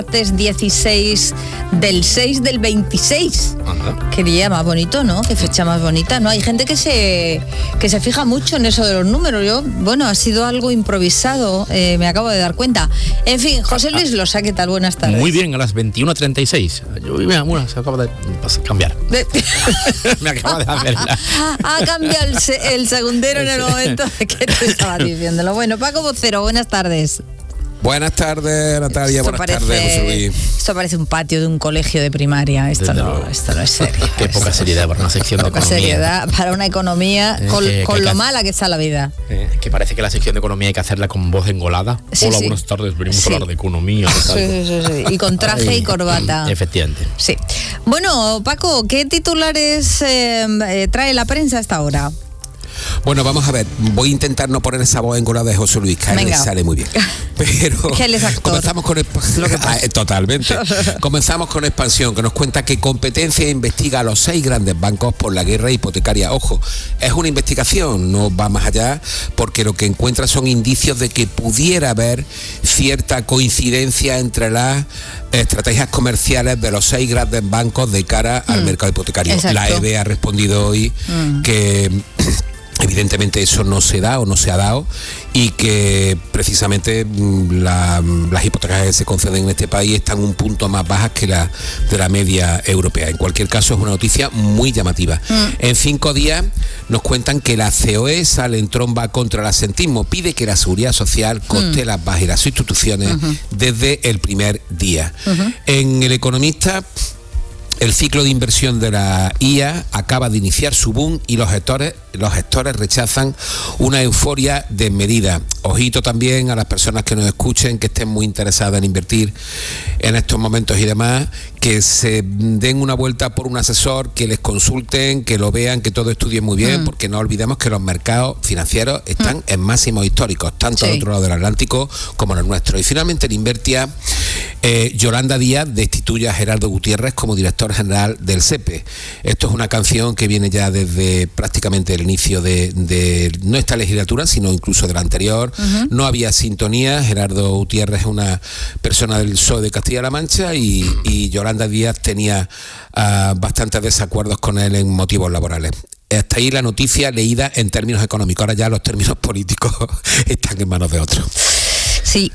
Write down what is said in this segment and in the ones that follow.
martes 16 del 6 del 26. Ajá. Qué día más bonito, ¿no? Qué fecha más bonita, ¿no? Hay gente que se fija mucho en eso de los números. Yo, bueno, ha sido algo improvisado, me acabo de dar cuenta. En fin, José Luis Losa, ¿qué tal? Buenas tardes. Muy bien, a las 21:36. Mira, se acaba de cambiar. Me acaba de hacer Ha cambiado el segundero en el momento de que te estaba diciéndolo. Bueno, Paco Vocero, buenas tardes. Buenas tardes, Natalia. Buenas tardes, José Luis. Esto parece un patio de un colegio de primaria. Esto no es serio. Qué poca seriedad para una sección de economía. Poca seriedad para una economía con lo mala que está la vida. Que parece que la sección de economía hay que hacerla con voz engolada. Sí, Hola, sí. buenas tardes, venimos a hablar de economía. Sí. Y con traje y corbata. Efectivamente. Sí. Bueno, Paco, ¿qué titulares trae la prensa hasta ahora? Bueno, vamos a ver, voy a intentar no poner esa voz engolada de José Luis, que a él le sale muy bien. Pero que él es actor. Comenzamos con totalmente. Comenzamos con Expansión, que nos cuenta que Competencia investiga a los 6 grandes bancos por la guerra hipotecaria. Ojo, es una investigación, no va más allá, porque lo que encuentra son indicios de que pudiera haber cierta coincidencia entre las estrategias comerciales de los 6 grandes bancos de cara al mercado hipotecario. Exacto. La EBE ha respondido hoy que evidentemente eso no se da o no se ha dado y que precisamente las hipotecas que se conceden en este país están un punto más bajas que la de la media europea. En cualquier caso, es una noticia muy llamativa. En 5 días nos cuentan que la COE sale en tromba contra el absentismo, pide que la Seguridad Social coste las bajas y las sustituciones desde el primer día. En El Economista, el ciclo de inversión de la IA acaba de iniciar su boom y los gestores rechazan una euforia desmedida. Ojito también a las personas que nos escuchen, que estén muy interesadas en invertir en estos momentos y demás, que se den una vuelta por un asesor, que les consulten, que lo vean, que todo estudien muy bien, porque no olvidemos que los mercados financieros están en máximos históricos, tanto al otro lado del Atlántico como en el nuestro. Y finalmente en Invertia, Yolanda Díaz destituye a Gerardo Gutiérrez como director general del SEPE. Esto es una canción que viene ya desde prácticamente el inicio de no esta legislatura, sino incluso de la anterior. No había sintonía. Gerardo Gutiérrez es una persona del PSOE de Castilla-La Mancha y Yolanda Díaz tenía bastantes desacuerdos con él en motivos laborales. Hasta ahí la noticia leída en términos económicos. Ahora ya los términos políticos están en manos de otros. Sí.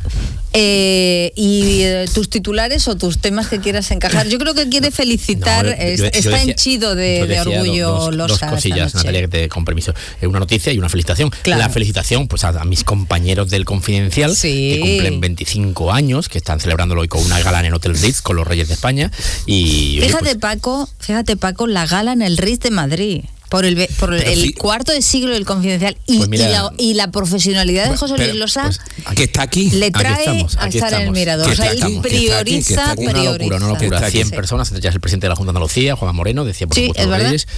Y tus titulares o tus temas que quieras encajar. Yo creo que quiere felicitar, está henchido de orgullo Losa. Dos cosillas, Natalia, con permiso. Una noticia y una felicitación. Claro. La felicitación pues a mis compañeros del Confidencial, que cumplen 25 años, que están celebrándolo hoy con una gala en el Hotel Ritz con los Reyes de España. Y fíjate, Paco, la gala en el Ritz de Madrid. Por el cuarto de siglo del Confidencial y la profesionalidad de José Luis Losa, que está aquí, le trae a estar en el Mirador. O sea, él prioriza. Una locura. 100 personas, ya es el presidente de la Junta de Andalucía, Juan Moreno, decía por supuesto los Reyes.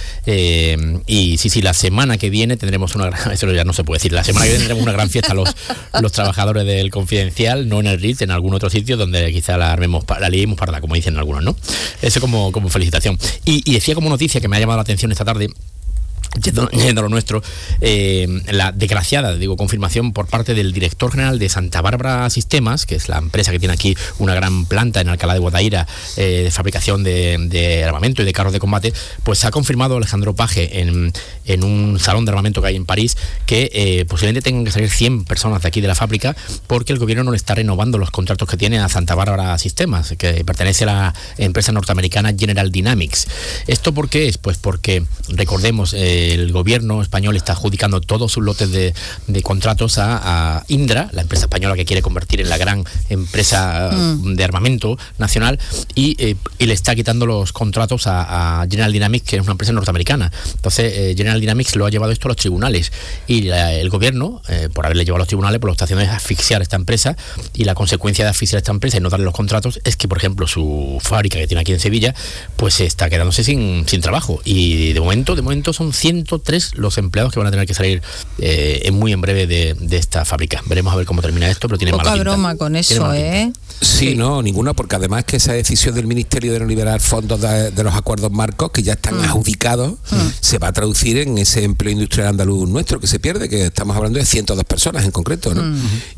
Y sí, la semana que viene tendremos eso ya no se puede decir, la semana que viene tendremos una gran fiesta los trabajadores del Confidencial, no en el Ritz, en algún otro sitro donde quizá la liemos parda, como dicen algunos, ¿no? Eso como felicitación. Y decía como noticia que me ha llamado la atención esta tarde, yendo a lo nuestro, la desgraciada, confirmación por parte del director general de Santa Bárbara Sistemas, que es la empresa que tiene aquí una gran planta en Alcalá de Guadaira de fabricación de armamento y de carros de combate, pues ha confirmado Alejandro Paje en un salón de armamento que hay en París que posiblemente tengan que salir 100 personas de aquí de la fábrica porque el gobierno no le está renovando los contratos que tiene a Santa Bárbara Sistemas, que pertenece a la empresa norteamericana General Dynamics. ¿Esto por qué es? Pues porque, recordemos, el gobierno español está adjudicando todos sus lotes de contratos a Indra, la empresa española que quiere convertir en la gran empresa de armamento nacional, y le está quitando los contratos a General Dynamics, que es una empresa norteamericana. Entonces General Dynamics lo ha llevado esto a los tribunales y el gobierno, por haberle llevado a los tribunales, pues lo que está haciendo es asfixiar a esta empresa, y la consecuencia de asfixiar a esta empresa y no darle los contratos es que, por ejemplo, su fábrica que tiene aquí en Sevilla, pues está quedándose sin trabajo, y de momento son 100 103 los empleados que van a tener que salir muy en breve de esta fábrica. Veremos a ver cómo termina esto, pero tiene mala pinta. Poca broma con eso, Sí, no, ninguna, porque además que esa decisión del Ministerio de no liberar fondos de los acuerdos marcos, que ya están adjudicados, se va a traducir en ese empleo industrial andaluz nuestro que se pierde, que estamos hablando de 102 personas en concreto, ¿no?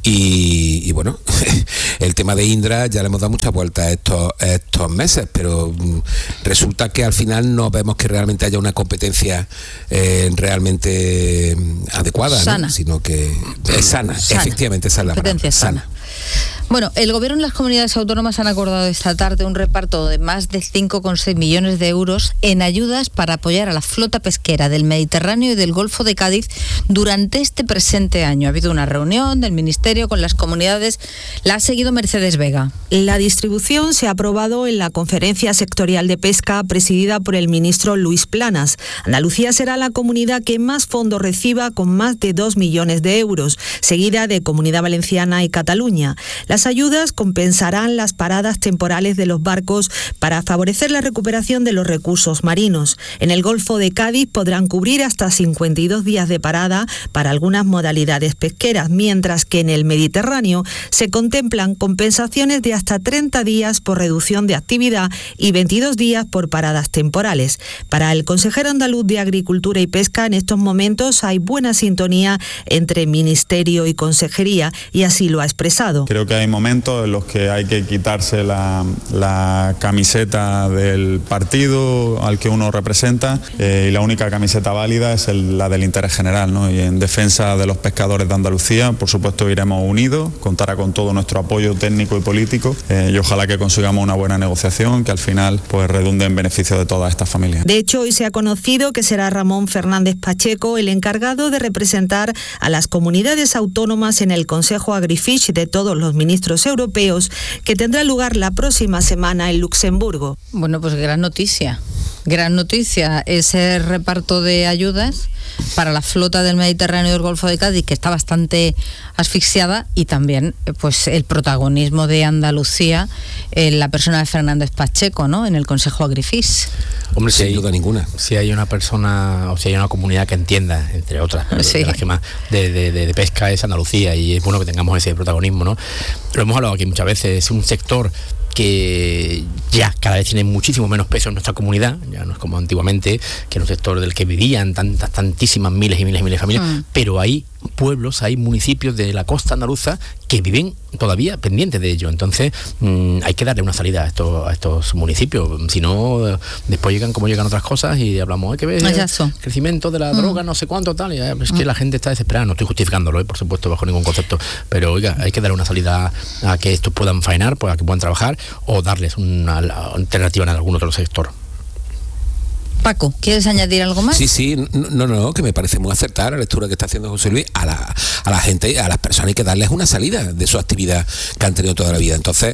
Y bueno, el tema de Indra ya le hemos dado muchas vueltas estos meses, pero resulta que al final no vemos que realmente haya una competencia realmente adecuada, sana, ¿no? Sino que es sana, efectivamente, esa es la competencia palabra, sana. Bueno, el Gobierno y las comunidades autónomas han acordado esta tarde un reparto de más de 5,6 millones de euros en ayudas para apoyar a la flota pesquera del Mediterráneo y del Golfo de Cádiz durante este presente año. Ha habido una reunión del Ministerio con las comunidades. La ha seguido Mercedes Vega. La distribución se ha aprobado en la Conferencia Sectorial de Pesca presidida por el ministro Luis Planas. Andalucía será la comunidad que más fondos reciba, con más de 2 millones de euros, seguida de Comunidad Valenciana y Cataluña. Las ayudas compensarán las paradas temporales de los barcos para favorecer la recuperación de los recursos marinos. En el Golfo de Cádiz podrán cubrir hasta 52 días de parada para algunas modalidades pesqueras, mientras que en el Mediterráneo se contemplan compensaciones de hasta 30 días por reducción de actividad y 22 días por paradas temporales. Para el consejero andaluz de Agricultura y Pesca, en estos momentos hay buena sintonía entre Ministerio y Consejería, y así lo ha expresado. Creo que hay momentos en los que hay que quitarse la camiseta del partido al que uno representa, y la única camiseta válida es la del interés general, ¿no? Y en defensa de los pescadores de Andalucía, por supuesto, iremos unidos, contará con todo nuestro apoyo técnico y político, y ojalá que consigamos una buena negociación que al final pues redunde en beneficio de todas estas familias. De hecho, hoy se ha conocido que será Ramón Fernández Pacheco el encargado de representar a las comunidades autónomas en el Consejo Agrifish de todos los ministros europeos, que tendrá lugar la próxima semana en Luxemburgo. Bueno, pues gran noticia ese reparto de ayudas para la flota del Mediterráneo y del Golfo de Cádiz, que está bastante asfixiada, y también pues el protagonismo de Andalucía en la persona de Fernández Pacheco, ¿no?, en el Consejo Agrifish. Hombre, sin duda ninguna. Si hay una persona, o si hay una comunidad que entienda, entre otras, de las que más de pesca es Andalucía, y es bueno que tengamos ese protagonismo, ¿no? Lo hemos hablado aquí muchas veces, es un sector que ya cada vez tiene muchísimo menos peso en nuestra comunidad, ya no es como antiguamente, que era un sector del que vivían tantísimas miles y miles de familias, pero hay pueblos, hay municipios de la costa andaluza que viven todavía pendientes de ello. Entonces hay que darle una salida a estos municipios, si no después llegan como llegan otras cosas y hablamos, hay que ver el crecimiento de la droga, no sé cuánto, tal, y es que la gente está desesperada. No estoy justificándolo, por supuesto, bajo ningún concepto, pero oiga, hay que darle una salida a que estos puedan faenar, pues a que puedan trabajar, o darles una alternativa en algún otro sector. Paco, ¿quieres añadir algo más? Sí, no, que me parece muy acertada la lectura que está haciendo José Luis. A la gente, a las personas hay que darles una salida de su actividad que han tenido toda la vida. Entonces,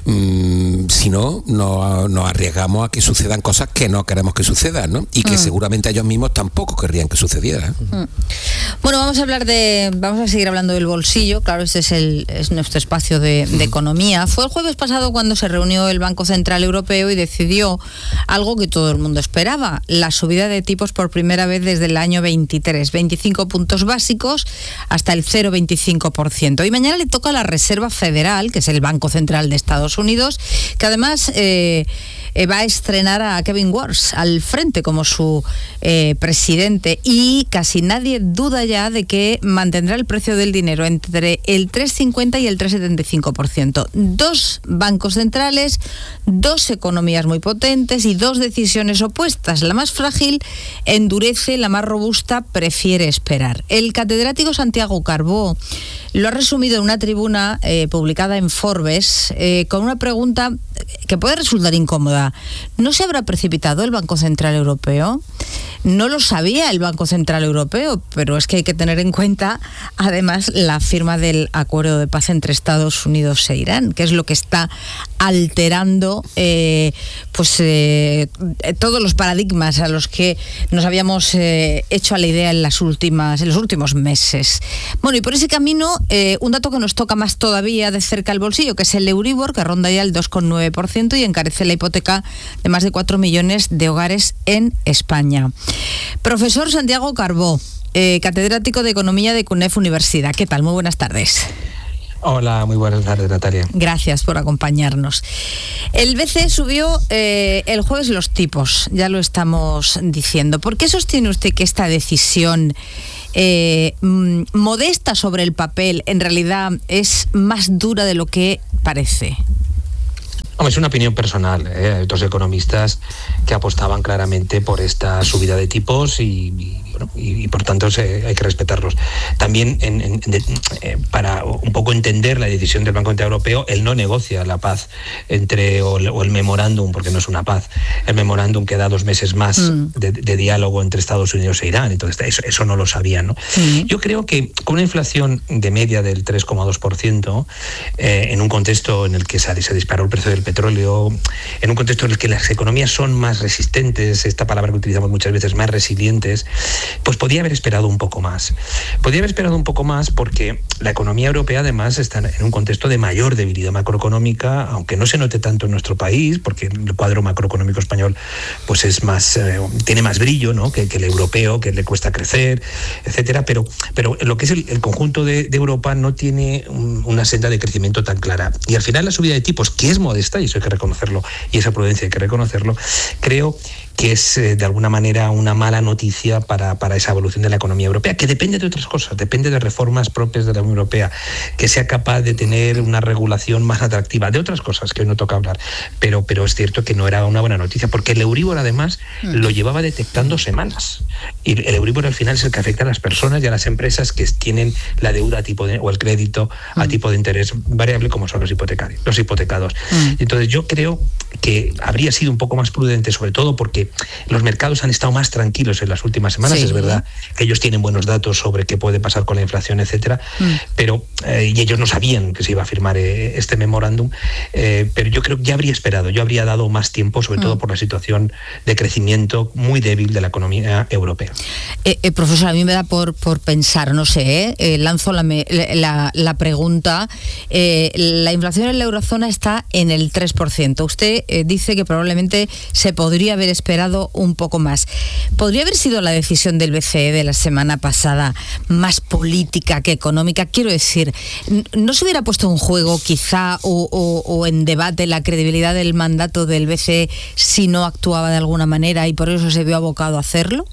si no, nos arriesgamos a que sucedan cosas que no queremos que sucedan, ¿no? Y que seguramente ellos mismos tampoco querrían que sucedieran. Bueno, vamos a seguir hablando del bolsillo. Claro, este es nuestro espacio de economía. Fue el jueves pasado cuando se reunió el Banco Central Europeo y decidió algo que todo el mundo esperaba: la subida de tipos por primera vez desde el año 23, 25 puntos básicos hasta el 0,25%. Y mañana le toca a la Reserva Federal, que es el Banco Central de Estados Unidos, que además va a estrenar a Kevin Warsh al frente como su presidente, y casi nadie duda ya de que mantendrá el precio del dinero entre el 3,50 y el 3,75%. Dos bancos centrales, dos economías muy potentes y dos decisiones opuestas. La más frágil endurece, la más robusta prefiere esperar. El catedrático Santiago Carbó lo ha resumido en una tribuna publicada en Forbes con una pregunta que puede resultar incómoda. ¿No se habrá precipitado el Banco Central Europeo? No lo sabía el Banco Central Europeo, pero es que hay que tener en cuenta además la firma del acuerdo de paz entre Estados Unidos e Irán, que es lo que está alterando todos los paradigmas a los que nos habíamos hecho a la idea en los últimos meses. Bueno, y por ese camino un dato que nos toca más todavía de cerca el bolsillo, que es el Euribor, que ronda ya el 2,9% y encarece la hipoteca de más de 4 millones de hogares en España. Profesor Santiago Carbó, catedrático de Economía de CUNEF Universidad. ¿Qué tal? Muy buenas tardes. Hola, muy buenas tardes, Natalia. Gracias por acompañarnos. El BCE subió el jueves los tipos, ya lo estamos diciendo. ¿Por qué sostiene usted que esta decisión modesta sobre el papel en realidad es más dura de lo que parece? Es una opinión personal. Hay otros economistas que apostaban claramente por esta subida de tipos y por tanto hay que respetarlos. También para un poco entender la decisión del Banco Central Europeo, él no negocia la paz o el memorándum, porque no es una paz, el memorándum que da 2 meses más de diálogo entre Estados Unidos e Irán. Entonces eso no lo sabían, ¿no? Yo creo que con una inflación de media del 3,2%, en un contexto en el que se disparó el precio del petróleo, en un contexto en el que las economías son más resistentes, esta palabra que utilizamos muchas veces, más resilientes, pues podía haber esperado un poco más. Podía haber esperado un poco más porque la economía europea además está en un contexto de mayor debilidad macroeconómica, aunque no se note tanto en nuestro país, porque el cuadro macroeconómico español pues es más, tiene más brillo, ¿no?, que el europeo, que le cuesta crecer, etcétera, pero lo que es el conjunto de Europa no tiene una senda de crecimiento tan clara. Y al final la subida de tipos, que es modesta, y eso hay que reconocerlo, y esa prudencia hay que reconocerlo, creo que es de alguna manera una mala noticia para esa evolución de la economía europea, que depende de otras cosas, depende de reformas propias de la Unión Europea, que sea capaz de tener una regulación más atractiva, de otras cosas que hoy no toca hablar, pero es cierto que no era una buena noticia, porque el Euribor además lo llevaba detectando semanas, y el Euribor al final es el que afecta a las personas y a las empresas que tienen la deuda o el crédito a tipo de interés variable, como son los hipotecados. Entonces yo creo que habría sido un poco más prudente, sobre todo porque los mercados han estado más tranquilos en las últimas semanas. Sí. Es verdad que ellos tienen buenos datos sobre qué puede pasar con la inflación, etcétera, pero y ellos no sabían que se iba a firmar este memorándum, pero yo creo que ya habría esperado, yo habría dado más tiempo, sobre todo por la situación de crecimiento muy débil de la economía europea. Profesor, a mí me da por pensar, no sé, lanzo la pregunta, la inflación en la eurozona está en el 3%. Usted dice que probablemente se podría haber esperado un poco más. ¿Podría haber sido la decisión del BCE de la semana pasada más política que económica? Quiero decir, ¿no se hubiera puesto en juego quizá o en debate la credibilidad del mandato del BCE si no actuaba de alguna manera y por eso se vio abocado a hacerlo?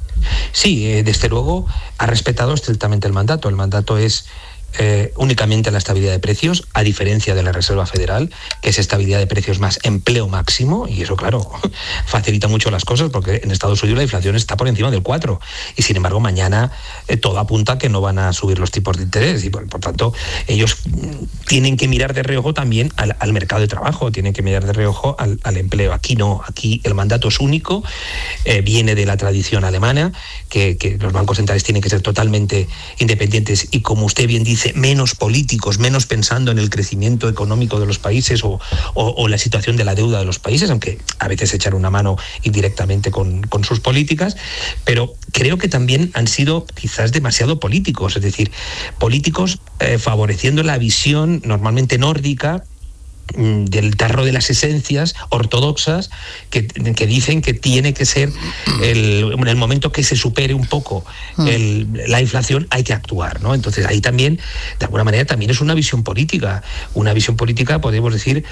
Sí, desde luego ha respetado estrictamente el mandato. El mandato es únicamente la estabilidad de precios, a diferencia de la Reserva Federal, que es estabilidad de precios más empleo máximo, y eso, claro, facilita mucho las cosas, porque en Estados Unidos la inflación está por encima del 4%, y sin embargo mañana todo apunta a que no van a subir los tipos de interés, y por tanto ellos tienen que mirar de reojo también al mercado de trabajo, tienen que mirar de reojo al empleo. Aquí no, aquí el mandato es único, viene de la tradición alemana, que los bancos centrales tienen que ser totalmente independientes y, como usted bien dice, menos políticos, menos pensando en el crecimiento económico de los países o la situación de la deuda de los países, aunque a veces echar una mano indirectamente con sus políticas, pero creo que también han sido quizás demasiado políticos, es decir, políticos favoreciendo la visión normalmente nórdica del tarro de las esencias ortodoxas que dicen que tiene que ser en el momento que se supere un poco la inflación hay que actuar, ¿no? Entonces ahí también, de alguna manera, también es una visión política, podemos decir,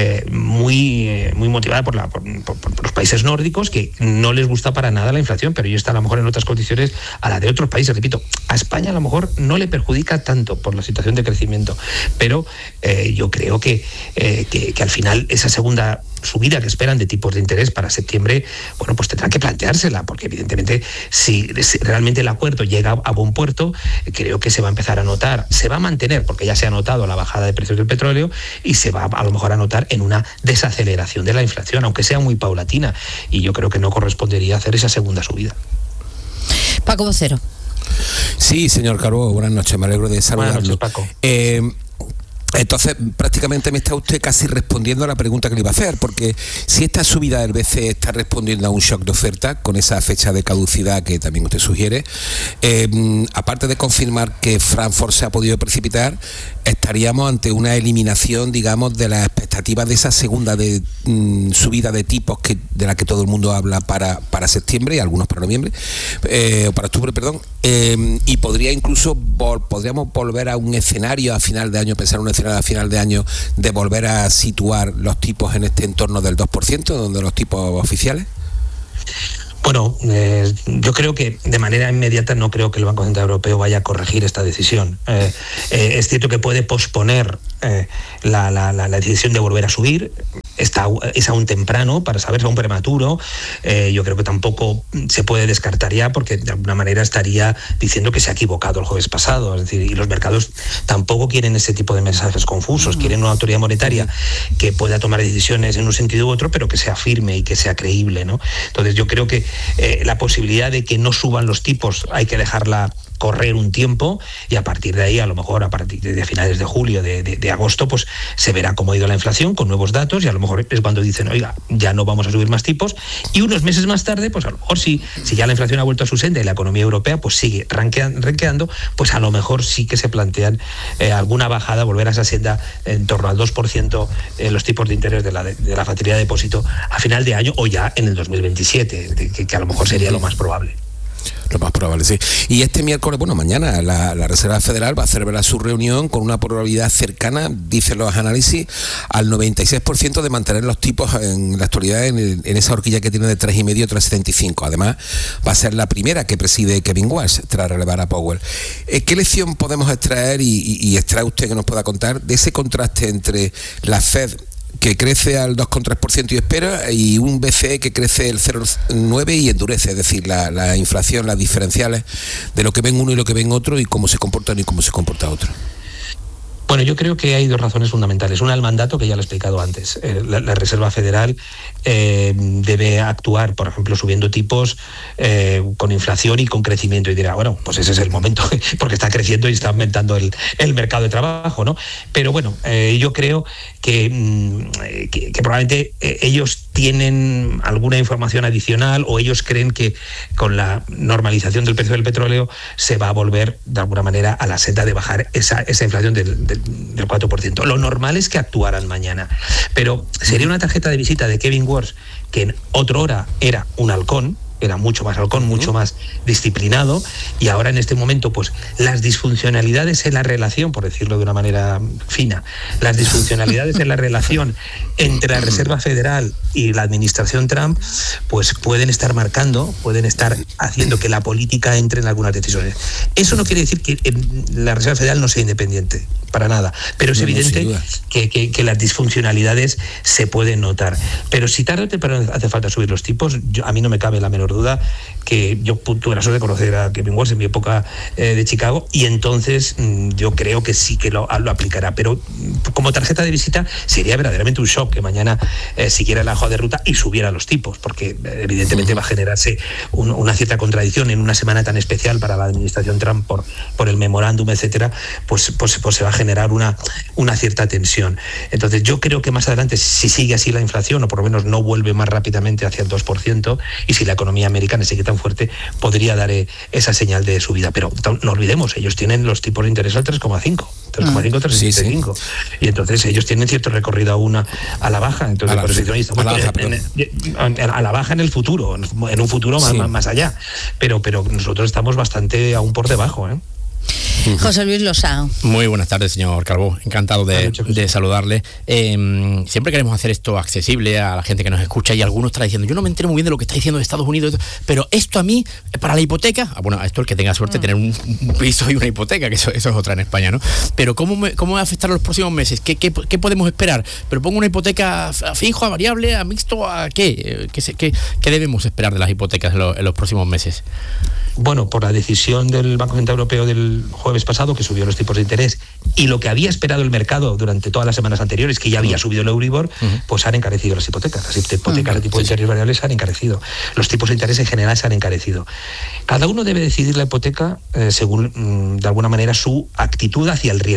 muy motivada por los países nórdicos, que no les gusta para nada la inflación, pero ellos están a lo mejor en otras condiciones a la de otros países. Repito, a España a lo mejor no le perjudica tanto por la situación de crecimiento, pero yo creo que al final esa segunda subida que esperan de tipos de interés para septiembre, bueno, pues tendrán que planteársela, porque evidentemente si realmente el acuerdo llega a buen puerto, creo que se va a empezar a notar, se va a mantener, porque ya se ha notado la bajada de precios del petróleo, y se va a lo mejor a notar en una desaceleración de la inflación, aunque sea muy paulatina, y yo creo que no correspondería hacer esa segunda subida. Paco Vocero. Sí, señor Carbó, buenas noches, me alegro de saludarlo. Buenas noches, Paco. Entonces, prácticamente me está usted casi respondiendo a la pregunta que le iba a hacer, porque si esta subida del BCE está respondiendo a un shock de oferta, con esa fecha de caducidad que también usted sugiere, aparte de confirmar que Frankfurt se ha podido precipitar, estaríamos ante una eliminación, digamos, de las expectativas de esa segunda subida de tipos de la que todo el mundo habla para septiembre y algunos para noviembre, para octubre, perdón, y podríamos volver a un escenario a final de año, pensar en un escenario a final de año de volver a situar los tipos en este entorno del 2%, donde los tipos oficiales. Bueno, yo creo que de manera inmediata no creo que el Banco Central Europeo vaya a corregir esta decisión. Es cierto que puede posponer la decisión de volver a subir. Es aún temprano para saber, es aún prematuro. Yo creo que tampoco se puede descartar ya, porque de alguna manera estaría diciendo que se ha equivocado el jueves pasado. Es decir, y los mercados tampoco quieren ese tipo de mensajes confusos. Quieren una autoridad monetaria que pueda tomar decisiones en un sentido u otro, pero que sea firme y que sea creíble, ¿no? Entonces yo creo que la posibilidad de que no suban los tipos hay que dejarla correr un tiempo, y a partir de ahí, a lo mejor a partir de finales de julio, de agosto, pues se verá cómo ha ido la inflación con nuevos datos, y a lo mejor es cuando dicen, oiga, ya no vamos a subir más tipos, y unos meses más tarde, pues a lo mejor si ya la inflación ha vuelto a su senda y la economía europea pues sigue renqueando, pues a lo mejor sí que se plantean alguna bajada, volver a esa senda en torno al 2% los tipos de interés de la facilidad de depósito a final de año, o ya en el 2027, que a lo mejor sería lo más probable. Lo más probable, sí. Y este miércoles, mañana la Reserva Federal va a celebrar su reunión con una probabilidad cercana, dicen los análisis, al 96% de mantener los tipos en la actualidad en esa horquilla que tiene de 3,5 3,75. Además, va a ser la primera que preside Kevin Walsh tras relevar a Powell. ¿Qué lección podemos extraer y extrae usted que nos pueda contar de ese contraste entre la Fed, que crece al 2,3% y espera, y un BCE que crece el 0,9% y endurece? Es decir, la inflación, las diferenciales de lo que ven uno y lo que ven otro, y cómo se comportan y cómo se comporta otro. Bueno, yo creo que hay dos razones fundamentales. Una, el mandato, que ya lo he explicado antes. La Reserva Federal debe actuar, por ejemplo, subiendo tipos con inflación y con crecimiento. Y dirá, bueno, pues ese es el momento, porque está creciendo y está aumentando el mercado de trabajo, ¿no? Pero bueno, yo creo que probablemente ellos tienen alguna información adicional, o ellos creen que con la normalización del precio del petróleo se va a volver de alguna manera a la senda de bajar esa inflación del 4%. Lo normal es que actuaran mañana, pero sería una tarjeta de visita de Kevin Walsh, que en otra hora era un halcón, era mucho más halcón, mucho más disciplinado, y ahora en este momento pues las disfuncionalidades en la relación, por decirlo de una manera fina, las disfuncionalidades en la relación entre la Reserva Federal y la administración Trump pues pueden estar haciendo que la política entre en algunas decisiones. Eso no quiere decir que la Reserva Federal no sea independiente, para nada, pero es evidente que las disfuncionalidades se pueden notar. Pero si tarde o temprano hace falta subir los tipos, a mí no me cabe la menor duda que yo tuve la suerte de conocer a Kevin Walsh en mi época de Chicago, y entonces yo creo que sí que lo aplicará. Pero como tarjeta de visita sería verdaderamente un shock que mañana siguiera la hoja de ruta y subiera los tipos, porque evidentemente va a generarse una cierta contradicción en una semana tan especial para la administración Trump por el memorándum, etcétera, pues se va a generar una cierta tensión. Entonces yo creo que más adelante, si sigue así la inflación, o por lo menos no vuelve más rápidamente hacia el 2%, y si la economía americana sigue tan fuerte, podría dar esa señal de subida. Pero no olvidemos, ellos tienen los tipos de interés al 3,5, 3,5. Y entonces ellos tienen cierto recorrido aún a la baja. Entonces, a la baja en el futuro, en un futuro más allá. Pero nosotros estamos bastante aún por debajo, ¿eh? José Luis Losao. Muy buenas tardes, señor Calvo. Encantado de saludarle. Siempre queremos hacer esto accesible a la gente que nos escucha, y algunos están diciendo, yo no me entero muy bien de lo que está diciendo de Estados Unidos, pero esto a mí, para la hipoteca, a esto el que tenga suerte de tener un piso y una hipoteca, que eso es otra en España, ¿no? Pero ¿cómo va a afectar los próximos meses? ¿Qué podemos esperar? ¿Pero pongo una hipoteca a fijo, a variable, a mixto, a qué? ¿Qué debemos esperar de las hipotecas en los próximos meses? Bueno, por la decisión del Banco Central Europeo del jueves pasado, que subió los tipos de interés, y lo que había esperado el mercado durante todas las semanas anteriores, que ya había subido el Euribor, pues han encarecido las hipotecas. Las hipotecas de tipo de interés variables se han encarecido. Los tipos de interés en general se han encarecido. Cada uno debe decidir la hipoteca según, de alguna manera, su actitud hacia el riesgo.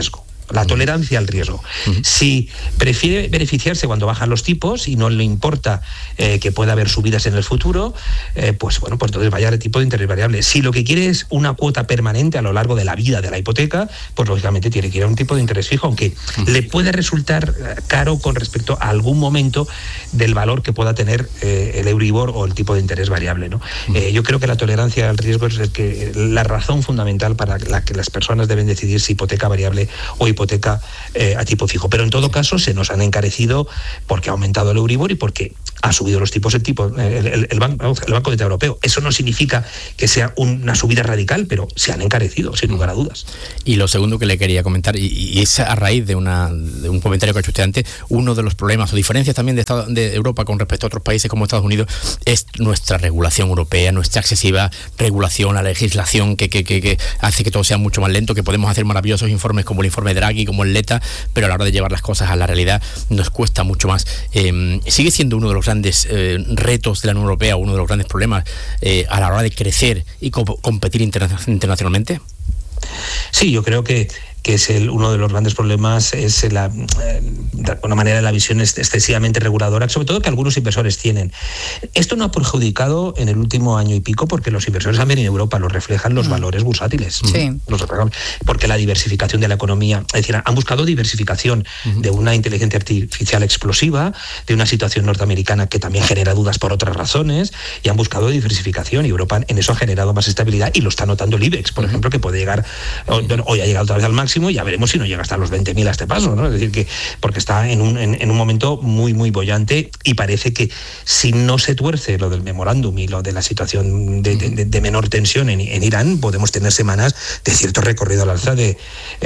la tolerancia al riesgo. Si prefiere beneficiarse cuando bajan los tipos y no le importa que pueda haber subidas en el futuro, pues entonces vaya al tipo de interés variable. Si lo que quiere es una cuota permanente a lo largo de la vida de la hipoteca, pues lógicamente tiene que ir a un tipo de interés fijo, aunque le puede resultar caro con respecto a algún momento del valor que pueda tener el Euribor o el tipo de interés variable, ¿no? Yo creo que la tolerancia al riesgo es la razón fundamental para la que las personas deben decidir si hipoteca variable o hipoteca a tipo fijo. Pero en todo caso se nos han encarecido porque ha aumentado el Euribor y porque ha subido los tipos el Banco Central Europeo. Eso no significa que sea una subida radical, pero se han encarecido, sin lugar a dudas. Y lo segundo que le quería comentar, y es a raíz de un comentario que ha hecho usted antes, uno de los problemas o diferencias también de Europa con respecto a otros países como Estados Unidos es nuestra regulación europea, nuestra excesiva regulación, la legislación que hace que todo sea mucho más lento, que podemos hacer maravillosos informes como el informe Draghi, como el Letta, pero a la hora de llevar las cosas a la realidad nos cuesta mucho más. Sigue siendo uno de los grandes retos de la Unión Europea, uno de los grandes problemas a la hora de crecer y competir internacionalmente. Sí, yo creo que es uno de los grandes problemas, es de alguna manera la visión excesivamente reguladora, sobre todo que algunos inversores tienen. Esto no ha perjudicado en el último año y pico porque los inversores también en Europa lo reflejan los valores bursátiles. Sí. Porque la diversificación de la economía, es decir, han buscado diversificación de una inteligencia artificial explosiva, de una situación norteamericana que también genera dudas por otras razones, y han buscado diversificación, y Europa en eso ha generado más estabilidad, y lo está notando el IBEX, por ejemplo, que puede llegar, hoy ha llegado otra vez al máximo, y ya veremos si no llega hasta los 20.000 a este paso, ¿no? Es decir, que porque está en un momento muy, muy bollante, y parece que si no se tuerce lo del memorándum y lo de la situación de menor tensión en Irán, podemos tener semanas de cierto recorrido al alza de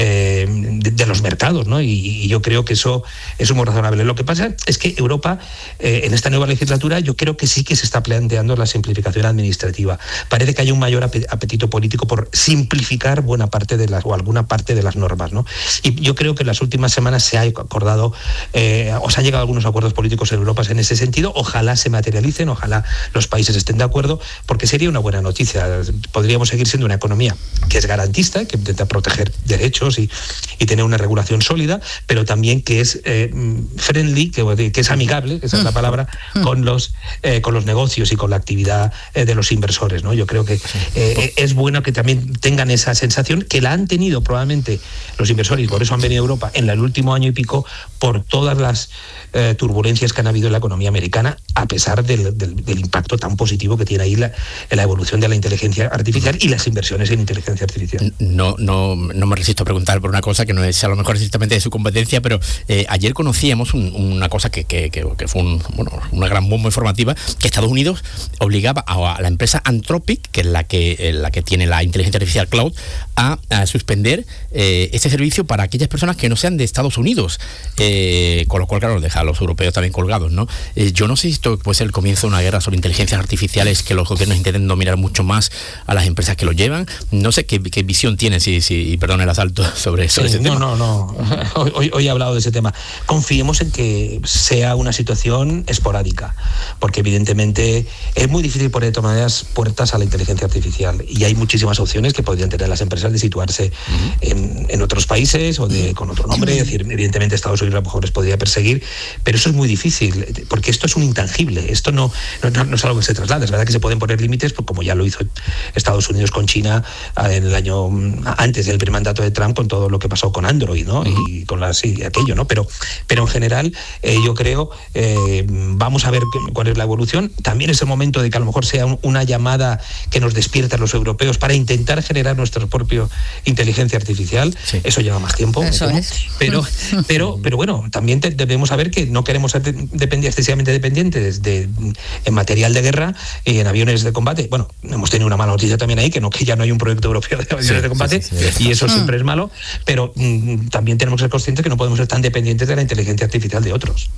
los mercados, ¿no? Y yo creo que eso es muy razonable. Lo que pasa es que Europa, en esta nueva legislatura, yo creo que sí que se está planteando la simplificación administrativa. Parece que hay un mayor apetito político por simplificar alguna parte de las normas, ¿no? Y yo creo que en las últimas semanas se ha acordado, o se han llegado a algunos acuerdos políticos en Europa en ese sentido. Ojalá se materialicen, ojalá los países estén de acuerdo, porque sería una buena noticia. Podríamos seguir siendo una economía que es garantista, que intenta proteger derechos y tener una regulación sólida, pero también que es friendly, que es amigable, esa es la palabra, con los negocios y con la actividad de los inversores, ¿no? Yo creo que es bueno que también tengan esa sensación, que la han tenido probablemente los inversores, por eso han venido a Europa en el último año y pico, por todas las turbulencias que han habido en la economía americana, a pesar del impacto tan positivo que tiene ahí la evolución de la inteligencia artificial y las inversiones en inteligencia artificial. No me resisto a preguntar por una cosa que no es a lo mejor exactamente de su competencia, pero ayer conocíamos una cosa que fue una gran bomba informativa, que Estados Unidos obligaba a la empresa Anthropic, que es la que tiene la inteligencia artificial cloud, a suspender este servicio para aquellas personas que no sean de Estados Unidos, con lo cual, claro, deja a los europeos también colgados, ¿no? Yo no sé si esto puede ser el comienzo de una guerra sobre inteligencias artificiales, que los gobiernos intenten dominar mucho más a las empresas que lo llevan. No sé qué visión tienen, si perdón el asalto, sobre ese tema. No. Hoy he hablado de ese tema. Confiemos en que sea una situación esporádica, porque evidentemente es muy difícil poner de todas maneras puertas a la inteligencia artificial, y hay muchísimas opciones que podrían tener las empresas de situarse en otros países o con otro nombre. Es decir, evidentemente Estados Unidos a lo mejor les podría perseguir, pero eso es muy difícil, porque esto es un intangible, esto no es algo que se traslada. Es verdad que se pueden poner límites, pues como ya lo hizo Estados Unidos con China en el año antes del primer mandato de Trump, con todo lo que pasó con Android, ¿no? Y con aquello, ¿no? Pero en general yo creo, vamos a ver cuál es la evolución. También es el momento de que a lo mejor sea una llamada que nos despierta a los europeos para intentar generar nuestra propia inteligencia artificial. Sí. Eso lleva más tiempo, pero bueno, también debemos saber que no queremos ser excesivamente dependientes en material de guerra y en aviones de combate. Bueno, hemos tenido una mala noticia también ahí, que ya no hay un proyecto europeo de aviones de combate, y eso siempre es malo, pero también tenemos que ser conscientes que no podemos ser tan dependientes de la inteligencia artificial de otros.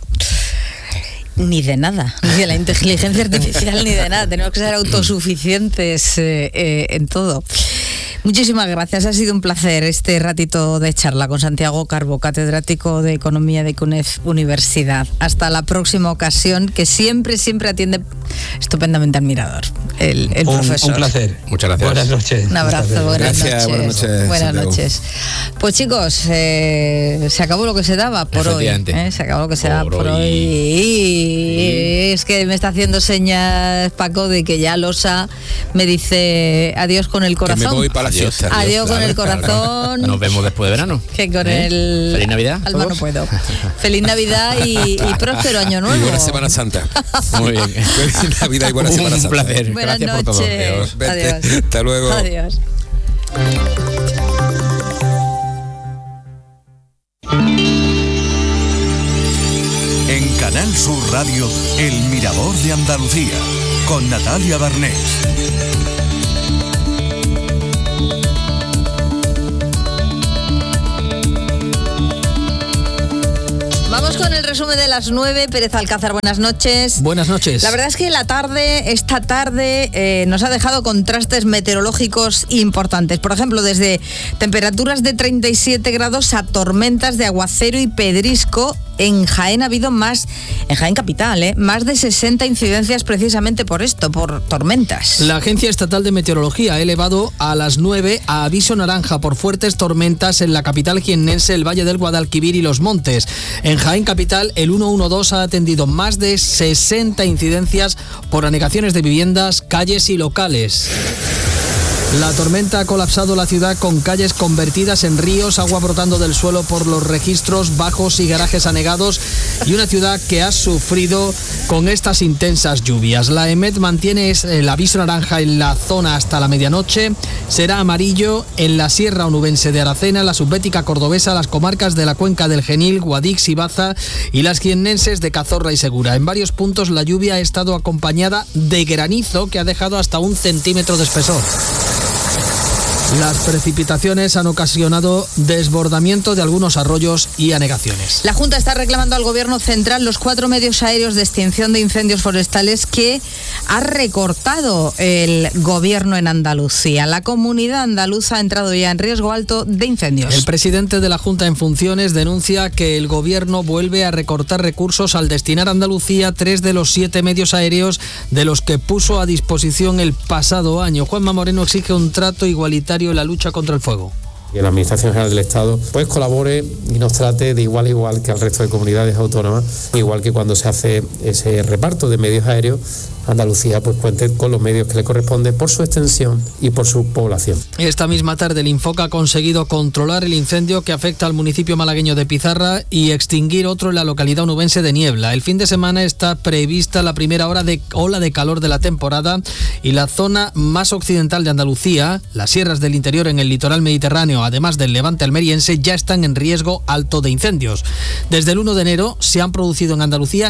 Ni de nada, ni de la inteligencia artificial, ni de nada. Tenemos que ser autosuficientes en todo. Muchísimas gracias, ha sido un placer este ratito de charla con Santiago Carbo, catedrático de Economía de CUNEF Universidad. Hasta la próxima ocasión, que siempre atiende estupendamente admirador, el profesor. Un placer. Muchas gracias. Buenas noches. Un abrazo, buenas noches. Buenas Santiago. noches. Pues chicos, se acabó lo que se daba por hoy. Se acabó lo que se daba por hoy. Y es que me está haciendo señas Paco de que ya Losa me dice adiós con el corazón. Que me voy para la fiesta. Adiós con el corazón. Nos vemos después de verano. Que con el Feliz Navidad. Alma no puedo. Feliz Navidad y próspero año nuevo. Y buena Semana Santa. Muy bien. Feliz Navidad y buena Semana Santa. Un placer. Buenas Gracias por todo. noches. Adiós. Hasta luego. Adiós. En Canal Sur Radio, El Mirador de Andalucía, con Natalia Barnés. Vamos con el resumen de las 9. Pérez Alcázar, buenas noches. Buenas noches. La verdad es que esta tarde nos ha dejado contrastes meteorológicos importantes. Por ejemplo, desde temperaturas de 37 grados a tormentas de aguacero y pedrisco. En Jaén ha habido en Jaén capital, más de 60 incidencias precisamente por esto, por tormentas. La Agencia Estatal de Meteorología ha elevado a las 9 a aviso naranja por fuertes tormentas en la capital jiennense, el Valle del Guadalquivir y Los Montes. En Jaén capital, el 112 ha atendido más de 60 incidencias por anegaciones de viviendas, calles y locales. La tormenta ha colapsado la ciudad con calles convertidas en ríos, agua brotando del suelo por los registros bajos y garajes anegados y una ciudad que ha sufrido con estas intensas lluvias. La EMET mantiene el aviso naranja en la zona hasta la medianoche, será amarillo en la Sierra Onubense de Aracena, la Subbética Cordobesa, las comarcas de la Cuenca del Genil, Guadix y Baza y las jiennenses de Cazorla y Segura. En varios puntos la lluvia ha estado acompañada de granizo que ha dejado hasta 1 centímetro de espesor. Las precipitaciones han ocasionado desbordamiento de algunos arroyos y anegaciones. La Junta está reclamando al Gobierno central los 4 medios aéreos de extinción de incendios forestales que ha recortado el Gobierno en Andalucía. La comunidad andaluza ha entrado ya en riesgo alto de incendios. El presidente de la Junta en funciones denuncia que el Gobierno vuelve a recortar recursos al destinar a Andalucía 3 de los 7 medios aéreos de los que puso a disposición el pasado año. Juanma Moreno exige un trato igualitario en la lucha contra el fuego. Que la Administración General del Estado pues colabore y nos trate de igual a igual que al resto de comunidades autónomas, igual que cuando se hace ese reparto de medios aéreos, Andalucía pues cuente con los medios que le corresponden por su extensión y por su población. Esta misma tarde el Infoca ha conseguido controlar el incendio que afecta al municipio malagueño de Pizarra y extinguir otro en la localidad onubense de Niebla. El fin de semana está prevista la primera ola de calor de la temporada y la zona más occidental de Andalucía, las sierras del interior en el litoral mediterráneo, además del levante almeriense, ya están en riesgo alto de incendios. Desde el 1 de enero se han producido en Andalucía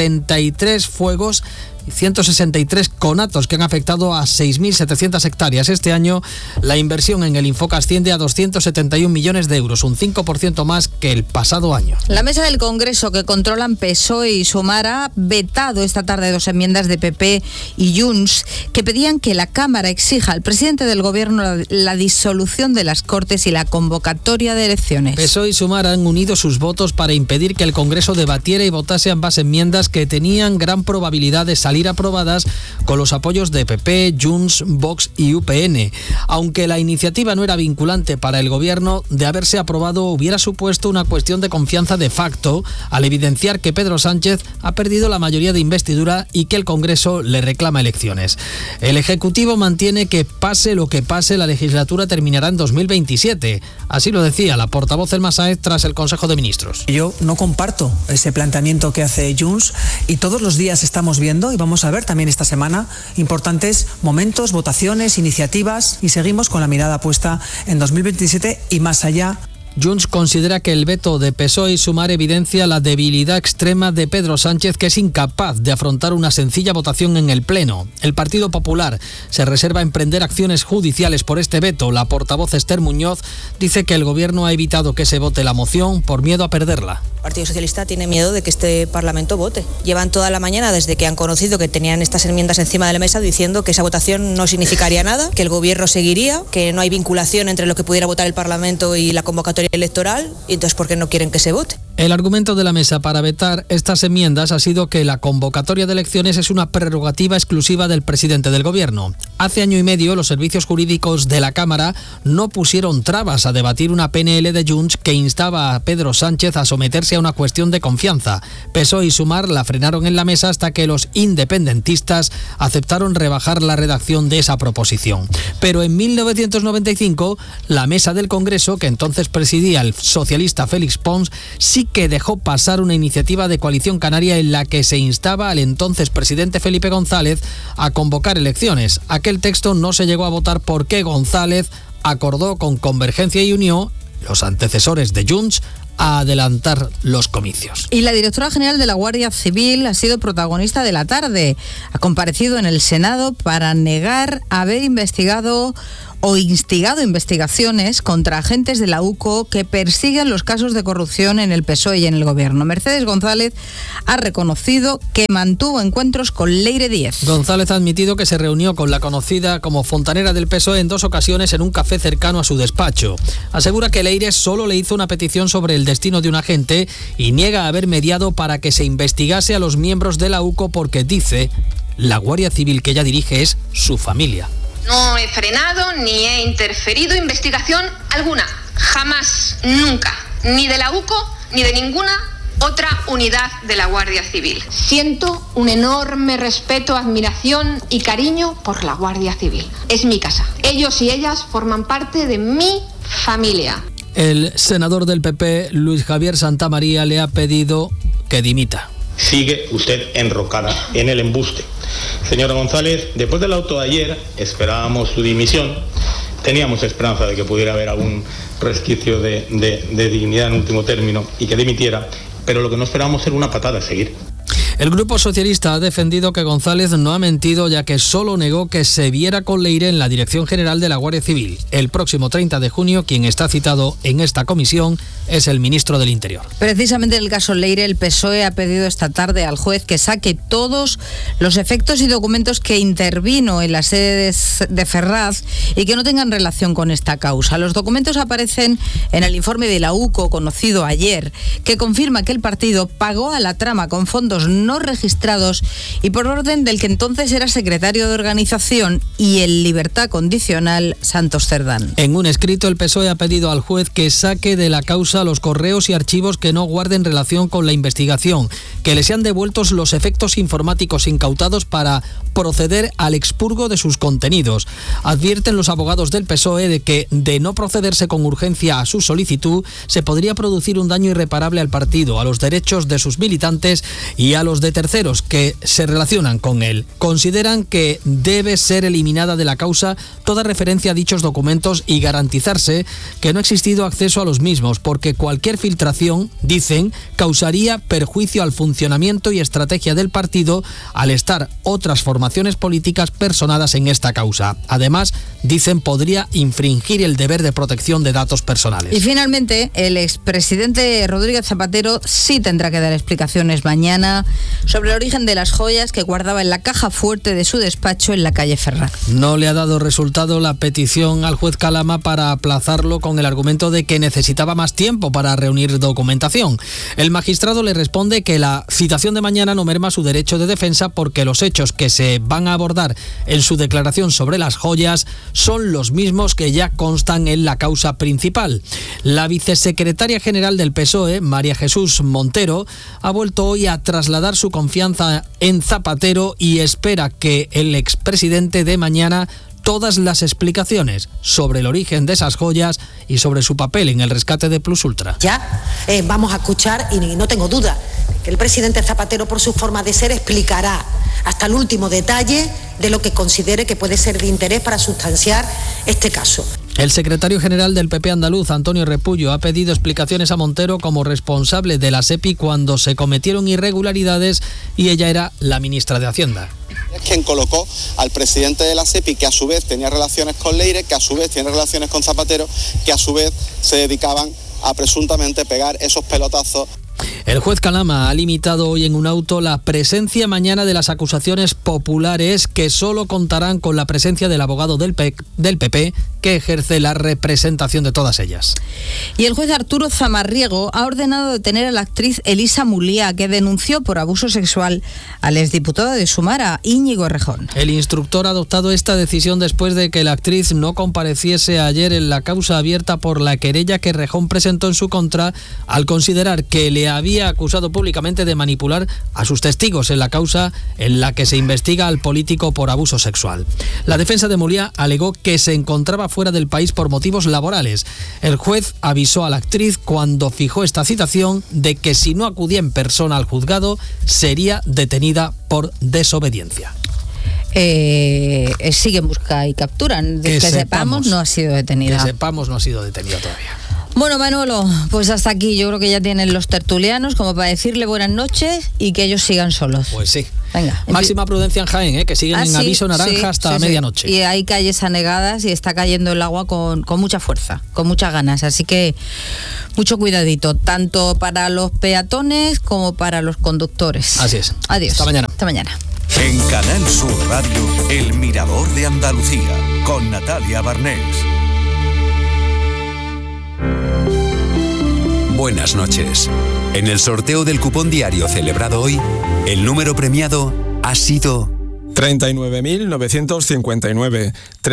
73 fuegos y 163 conatos que han afectado a 6.700 hectáreas. Este año la inversión en el Infoca asciende a 271 millones de euros, un 5% más que el pasado año. La mesa del Congreso que controlan PSOE y Sumar ha vetado esta tarde 2 enmiendas de PP y Junts que pedían que la Cámara exija al presidente del Gobierno la disolución de las Cortes y la convocatoria de elecciones. PSOE y Sumar han unido sus votos para impedir que el Congreso debatiera y votase ambas enmiendas que tenían gran probabilidad de salir aprobadas con los apoyos de PP, Junts, Vox y UPN. Aunque la iniciativa no era vinculante para el Gobierno, de haberse aprobado hubiera supuesto una cuestión de confianza de facto al evidenciar que Pedro Sánchez ha perdido la mayoría de investidura y que el Congreso le reclama elecciones. El Ejecutivo mantiene que pase lo que pase, la legislatura terminará en 2027. Así lo decía la portavoz Elma Sáez tras el Consejo de Ministros. Yo no comparto ese planteamiento que hace Junts y todos los días estamos viendo y vamos a ver también esta semana importantes momentos, votaciones, iniciativas y seguimos con la mirada puesta en 2027 y más allá. Junts considera que el veto de PSOE y Sumar evidencia la debilidad extrema de Pedro Sánchez, que es incapaz de afrontar una sencilla votación en el Pleno. El Partido Popular se reserva emprender acciones judiciales por este veto. La portavoz Esther Muñoz dice que el Gobierno ha evitado que se vote la moción por miedo a perderla. El Partido Socialista tiene miedo de que este Parlamento vote. Llevan toda la mañana desde que han conocido que tenían estas enmiendas encima de la mesa diciendo que esa votación no significaría nada, que el Gobierno seguiría, que no hay vinculación entre lo que pudiera votar el Parlamento y la convocatoria electoral, y entonces ¿por qué no quieren que se vote? El argumento de la mesa para vetar estas enmiendas ha sido que la convocatoria de elecciones es una prerrogativa exclusiva del presidente del Gobierno. Hace año y medio, los servicios jurídicos de la Cámara no pusieron trabas a debatir una PNL de Junts que instaba a Pedro Sánchez a someterse a una cuestión de confianza. PSOE y Sumar la frenaron en la mesa hasta que los independentistas aceptaron rebajar la redacción de esa proposición. Pero en 1995, la mesa del Congreso, que entonces presidía el socialista Félix Pons, sí que dejó pasar una iniciativa de Coalición Canaria en la que se instaba al entonces presidente Felipe González a convocar elecciones. Aquel texto no se llegó a votar porque González acordó con Convergencia y Unió, los antecesores de Junts, a adelantar los comicios. Y la directora general de la Guardia Civil ha sido protagonista de la tarde. Ha comparecido en el Senado para negar haber investigado o instigado investigaciones contra agentes de la UCO que persiguen los casos de corrupción en el PSOE y en el Gobierno. Mercedes González ha reconocido que mantuvo encuentros con Leire Díez. González ha admitido que se reunió con la conocida como fontanera del PSOE en 2 ocasiones en un café cercano a su despacho. Asegura que Leire solo le hizo una petición sobre el destino de un agente y niega haber mediado para que se investigase a los miembros de la UCO porque dice, la Guardia Civil que ella dirige es su familia. No he frenado ni he interferido investigación alguna, jamás, nunca, ni de la UCO ni de ninguna otra unidad de la Guardia Civil. Siento un enorme respeto, admiración y cariño por la Guardia Civil. Es mi casa. Ellos y ellas forman parte de mi familia. El senador del PP, Luis Javier Santamaría, le ha pedido que dimita. Sigue usted enrocada en el embuste. Señora González, después del auto de ayer esperábamos su dimisión. Teníamos esperanza de que pudiera haber algún resquicio de dignidad en último término y que dimitiera, pero lo que no esperábamos era una patada a seguir. El Grupo Socialista ha defendido que González no ha mentido, ya que solo negó que se viera con Leire en la Dirección General de la Guardia Civil. El próximo 30 de junio, quien está citado en esta comisión es el ministro del Interior. Precisamente en el caso Leire, el PSOE ha pedido esta tarde al juez que saque todos los efectos y documentos que intervino en la sede de Ferraz y que no tengan relación con esta causa. Los documentos aparecen en el informe de la UCO, conocido ayer, que confirma que el partido pagó a la trama con fondos no registrados y por orden del que entonces era secretario de organización y en libertad condicional Santos Cerdán. En un escrito, el PSOE ha pedido al juez que saque de la causa los correos y archivos que no guarden relación con la investigación, que le sean devueltos los efectos informáticos incautados para proceder al expurgo de sus contenidos. Advierten los abogados del PSOE de que, de no procederse con urgencia a su solicitud, se podría producir un daño irreparable al partido, a los derechos de sus militantes y a los de terceros que se relacionan con él. Consideran que debe ser eliminada de la causa toda referencia a dichos documentos y garantizarse que no ha existido acceso a los mismos, porque cualquier filtración, dicen, causaría perjuicio al funcionamiento y estrategia del partido al estar otras formaciones políticas personadas en esta causa. Además, dicen, podría infringir el deber de protección de datos personales. Y finalmente, el expresidente Rodríguez Zapatero sí tendrá que dar explicaciones mañana sobre el origen de las joyas que guardaba en la caja fuerte de su despacho en la calle Ferraz. No le ha dado resultado la petición al juez Calama para aplazarlo con el argumento de que necesitaba más tiempo para reunir documentación. El magistrado le responde que la citación de mañana no merma su derecho de defensa porque los hechos que se van a abordar en su declaración sobre las joyas son los mismos que ya constan en la causa principal. La vicesecretaria general del PSOE, María Jesús Montero, ha vuelto hoy a trasladar su confianza en Zapatero y espera que el expresidente dé mañana todas las explicaciones sobre el origen de esas joyas y sobre su papel en el rescate de Plus Ultra. Ya vamos a escuchar, y no tengo duda, que el presidente Zapatero, por su forma de ser, explicará hasta el último detalle de lo que considere que puede ser de interés para sustanciar este caso. El secretario general del PP andaluz, Antonio Repullo, ha pedido explicaciones a Montero como responsable de la SEPI cuando se cometieron irregularidades y ella era la ministra de Hacienda. Es quien colocó al presidente de la SEPI, que a su vez tenía relaciones con Leire, que a su vez tiene relaciones con Zapatero, que a su vez se dedicaban a presuntamente pegar esos pelotazos. El juez Calama ha limitado hoy en un auto la presencia mañana de las acusaciones populares, que solo contarán con la presencia del abogado del PP, que ejerce la representación de todas ellas. Y el juez Arturo Zamarriego ha ordenado detener a la actriz Elisa Mulía, que denunció por abuso sexual al exdiputado de Sumara, Íñigo Errejón. El instructor ha adoptado esta decisión después de que la actriz no compareciese ayer en la causa abierta por la querella que Errejón presentó en su contra, al considerar que le había acusado públicamente de manipular a sus testigos en la causa en la que se investiga al político por abuso sexual. La defensa de Mulía alegó que se encontraba fuera del país por motivos laborales. El juez avisó a la actriz, cuando fijó esta citación, de que si no acudía en persona al juzgado sería detenida por desobediencia. Sigue en busca y captura. Que sepamos, no ha sido detenida. Que sepamos, no ha sido detenida todavía. Bueno, Manolo, pues hasta aquí. Yo creo que ya tienen los tertulianos como para decirle buenas noches y que ellos sigan solos. Pues sí. Venga. Máxima prudencia en Jaén, que siguen en aviso naranja hasta medianoche. Y hay calles anegadas y está cayendo el agua con mucha fuerza, con muchas ganas. Así que mucho cuidadito, tanto para los peatones como para los conductores. Así es. Adiós. Hasta mañana. Hasta mañana. En Canal Sur Radio, El Mirador de Andalucía, con Natalia Barnés. Buenas noches. En el sorteo del cupón diario celebrado hoy, el número premiado ha sido 39.959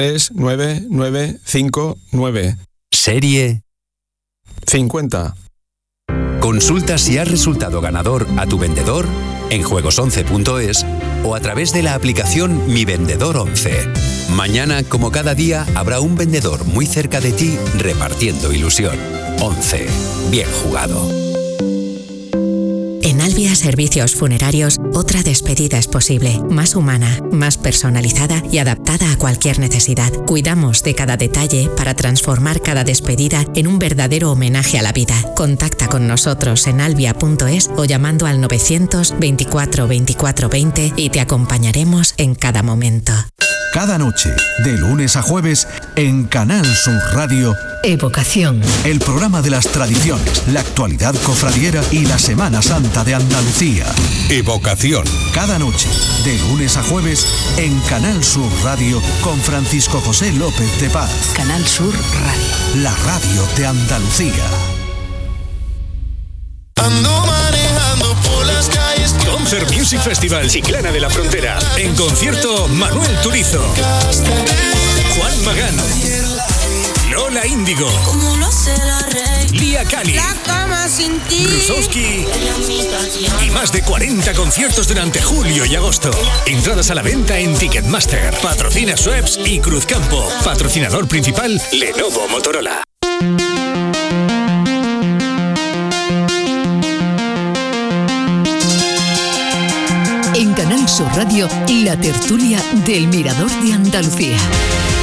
39959. Serie 50. Consulta si has resultado ganador a tu vendedor en juegos11.es o a través de la aplicación Mi Vendedor 11. Mañana, como cada día, habrá un vendedor muy cerca de ti repartiendo ilusión. 11. Bien jugado. En Albia Servicios Funerarios, otra despedida es posible, más humana, más personalizada y adaptada a cualquier necesidad. Cuidamos de cada detalle para transformar cada despedida en un verdadero homenaje a la vida. Contacta con nosotros en albia.es o llamando al 924 24 20 y te acompañaremos en cada momento. Cada noche, de lunes a jueves, en Canal Sur Radio, Evocación. El programa de las tradiciones, la actualidad cofradiera y la Semana Santa de Andalucía. Evocación. Cada noche, de lunes a jueves, en Canal Sur Radio, con Francisco José López de Paz. Canal Sur Radio. La radio de Andalucía. Ando manejando por las calles. Concert Music Festival Chiclana de la Frontera. En concierto, Manuel Turizo, Juan Magán, Lola Índigo, Lía Cali, Rusowski y más de 40 conciertos durante julio y agosto. Entradas a la venta en Ticketmaster. Patrocina Schweppes y Cruzcampo. Patrocinador principal, Lenovo Motorola. En Canal Sur Radio, la tertulia del Mirador de Andalucía.